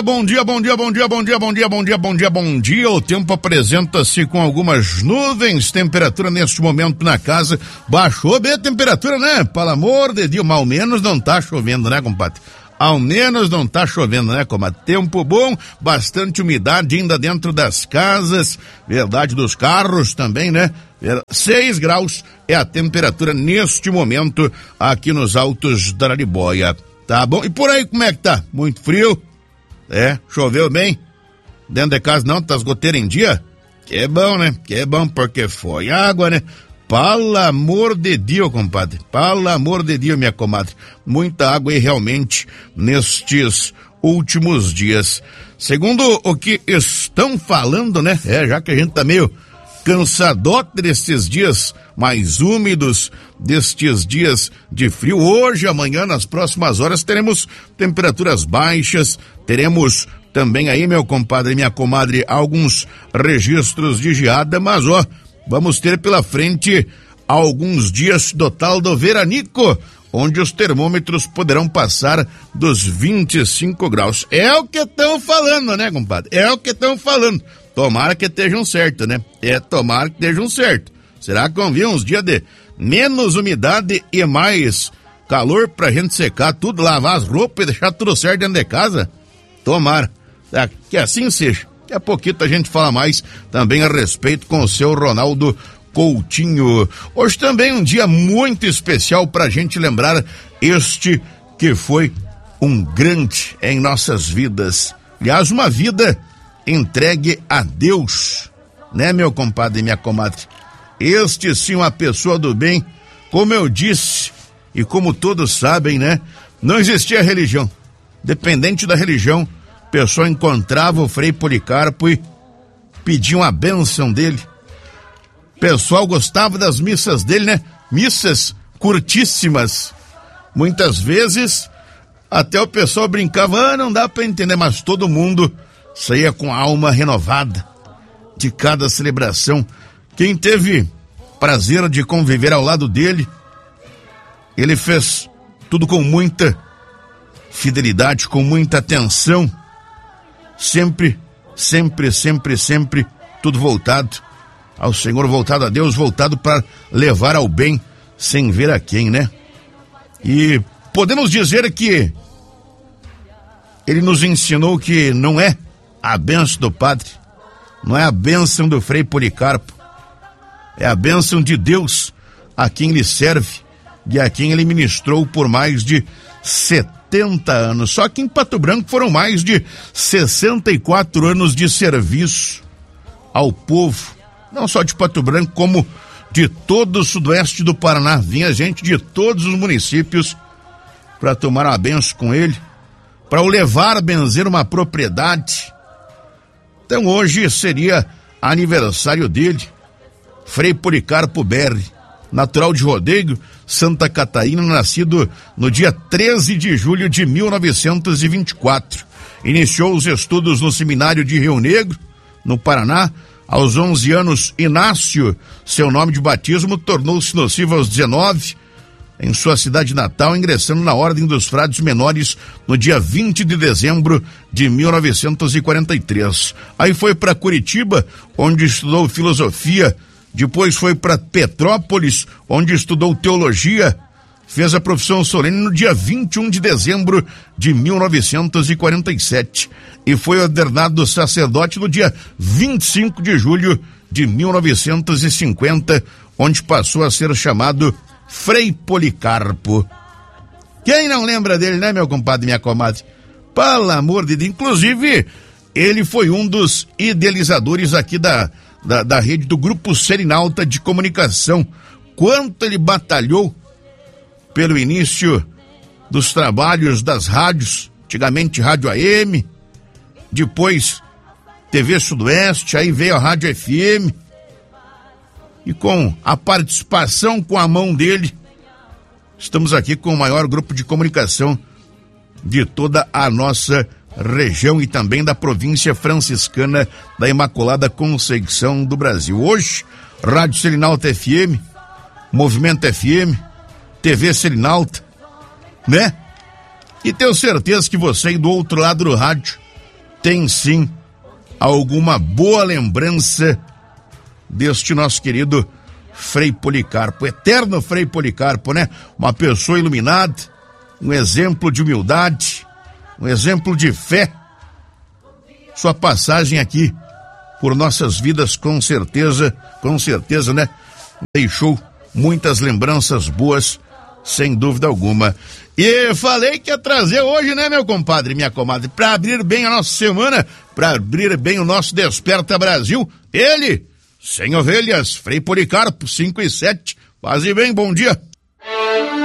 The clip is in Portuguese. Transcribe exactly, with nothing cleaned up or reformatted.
Bom dia, bom dia, bom dia, bom dia, bom dia, bom dia, bom dia, bom dia. O tempo apresenta-se com algumas nuvens, temperatura neste momento na casa. Baixou bem a temperatura, né? Pelo amor de Deus, mas ao menos não tá chovendo, né, compadre? Ao menos não tá chovendo, né, comadre? Tempo bom, bastante umidade ainda dentro das casas, verdade, dos carros também, né? Seis graus é a temperatura neste momento aqui nos altos da Araribóia, tá bom? E por aí como é que tá? Muito frio? É, choveu bem? Dentro de casa não, tá as goteiras em dia? Que bom, né? Que bom, porque foi água, né? Pelo amor de Deus, compadre. Pelo amor de Deus, minha comadre. Muita água aí realmente nestes últimos dias. Segundo o que estão falando, né? É, já que a gente tá meio cansadote destes dias mais úmidos, destes dias de frio. Hoje, amanhã, nas próximas horas, teremos temperaturas baixas, teremos também aí, meu compadre e minha comadre, alguns registros de geada, mas ó, vamos ter pela frente alguns dias do tal do veranico, onde os termômetros poderão passar dos vinte e cinco graus. É o que estão falando, né, compadre? É o que estão falando. Tomara que estejam certo, né? É, tomara que estejam certo. Será que vão vir uns dias de menos umidade e mais calor pra gente secar tudo, lavar as roupas e deixar tudo certo dentro de casa? Tomara. É, que assim seja. Daqui a pouquinho a gente fala mais também a respeito com o seu Ronaldo Coutinho. Hoje também um dia muito especial pra gente lembrar este que foi um grande em nossas vidas. Aliás, uma vida entregue a Deus, né, meu compadre e minha comadre? Este sim, uma pessoa do bem, como eu disse, e como todos sabem, né, não existia religião. Dependente da religião, a pessoa encontrava o Frei Policarpo e pedia uma bênção dele. O pessoal gostava das missas dele, né? Missas curtíssimas. Muitas vezes, até o pessoal brincava, ah, não dá para entender, mas todo mundo saía com a alma renovada de cada celebração. Quem teve prazer de conviver ao lado dele, ele fez tudo com muita fidelidade, com muita atenção, sempre, sempre, sempre, sempre, tudo voltado ao Senhor, voltado a Deus, voltado para levar ao bem, sem ver a quem, né? E podemos dizer que ele nos ensinou que não é a bênção do padre, não é a bênção do Frei Policarpo, é a bênção de Deus a quem ele serve e a quem ele ministrou por mais de setenta anos. Só que em Pato Branco foram mais de sessenta e quatro anos de serviço ao povo, não só de Pato Branco, como de todo o sudoeste do Paraná. Vinha gente de todos os municípios para tomar uma bênção com ele, para o levar a benzer uma propriedade. Então hoje seria aniversário dele, Frei Policarpo Berri, natural de Rodeio, Santa Catarina, nascido no dia treze de julho de mil novecentos e vinte e quatro. Iniciou os estudos no seminário de Rio Negro, no Paraná. Aos onze anos, Inácio, seu nome de batismo, tornou-se nocivo aos dezenove, em sua cidade natal, ingressando na Ordem dos Frades Menores no dia vinte de dezembro de mil novecentos e quarenta e três. Aí foi para Curitiba, onde estudou filosofia, depois foi para Petrópolis, onde estudou teologia, fez a profissão solene no dia vinte e um de dezembro de mil novecentos e quarenta e sete e foi ordenado sacerdote no dia vinte e cinco de julho de mil novecentos e cinquenta, onde passou a ser chamado Frei Policarpo. Quem não lembra dele, né, meu compadre e minha comadre? Pelo amor de Deus. Inclusive, ele foi um dos idealizadores aqui da, da, da rede do Grupo Serenalta de Comunicação. Quanto ele batalhou pelo início dos trabalhos das rádios, antigamente Rádio A M, depois T V Sudoeste, aí veio a Rádio F M, e com a participação com a mão dele, estamos aqui com o maior grupo de comunicação de toda a nossa região e também da província franciscana da Imaculada Conceição do Brasil. Hoje, Rádio Serenalta F M, Movimento F M, T V Serenalta, né? E tenho certeza que você aí do outro lado do rádio tem sim alguma boa lembrança deste nosso querido Frei Policarpo, eterno Frei Policarpo, né? Uma pessoa iluminada, um exemplo de humildade, um exemplo de fé. Sua passagem aqui por nossas vidas, com certeza, com certeza, né? Deixou muitas lembranças boas, sem dúvida alguma. E falei que ia trazer hoje, né, meu compadre, minha comadre, para abrir bem a nossa semana, para abrir bem o nosso Desperta Brasil, ele, sem ovelhas, Frei Policarpo, cinco e sete. Paz e bem, bom dia.